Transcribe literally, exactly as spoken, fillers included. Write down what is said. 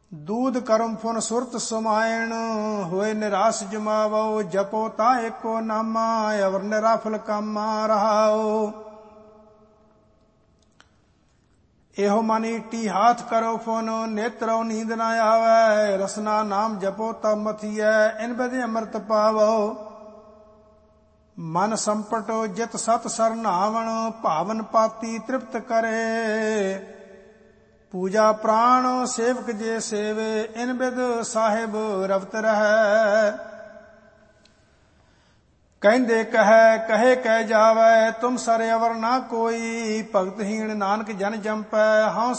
ਦੂਧ ਕਰਮ phone ਸੁਰਤ ਸਮਾਇਣ ਹੋਏ ਨਿਰਾਸ ਜਮਾਵੋ ਜਪੋ ਤਾਂ ਏਕੋ ਨਾਮਾ ਅਵਰ ਨਿਰਾਫਲ ਕਾਮਾ ਰਹਾਓ। ਇਹੋ ਮਨ ਈਟੀ ਹਾਥ ਕਰੋ ਫੁਨ ਨੇਤਰੋ ਨੀਂਦ ਨਾ ਆਵੈ ਰਸਨਾ ਨਾਮ ਜਪੋ ਤਬ ਮਥੀਐ ਇਨ ਬਦੇ ਅੰਮ੍ਰਿਤ ਪਾਵੋ। ਮਨ ਸੰਪਟ ਜਿਤ ਸਤ ਸਰਨਾਵਣ ਭਾਵਨ ਪਾਤੀ ਤ੍ਰਿਪਤ ਕਰੇ ਪੂਜਾ ਪ੍ਰਾਣ ਸੇਵਕ ਜੇ ਸੇਵੇ ਇਨ ਬਿਦ ਸਾਹਿਬ ਰਵਤ ਰਹੈ। ਕਹਿੰਦੇ ਕਹੈ ਕਹੇ ਕਹਿ ਜਾਵੈ ਤੁਮ ਸਰ ਅਵਰ ਨਾ ਕੋਈ ਭਗਤਹੀਣ ਨਾਨਕ ਜਨ ਜੰਪੈ ਹਉ